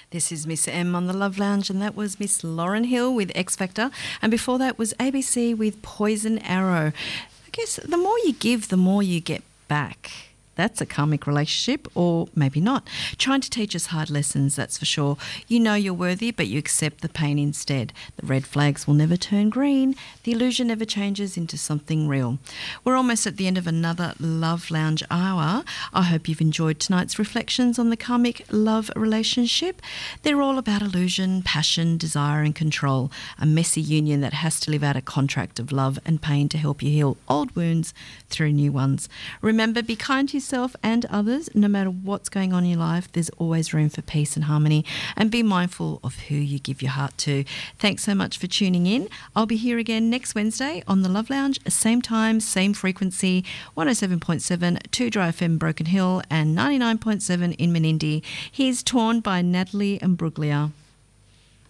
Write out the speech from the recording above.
This is Miss M on the Love Lounge, and that was Miss Lauryn Hill with X Factor. And before that was ABC with Poison Arrow. I guess the more you give, the more you get back. That's a karmic relationship, or maybe not. Trying to teach us hard lessons, that's for sure. You know you're worthy, but you accept the pain instead. The red flags will never turn green. The illusion never changes into something real. We're almost at the end of another Love Lounge hour. I hope you've enjoyed tonight's reflections on the karmic love relationship. They're all about illusion, passion, desire and control. A messy union that has to live out a contract of love and pain to help you heal old wounds through new ones. Remember, be kind to yourself and others. No matter what's going on in your life, there's always room for peace and harmony, and be mindful of who you give your heart to. Thanks so much for tuning in. I'll be here again next Wednesday on the Love Lounge, same time, same frequency, 107.7 2 Dry FM Broken Hill and 99.7 in Menindee. Here's Torn by Natalie and Bruglia.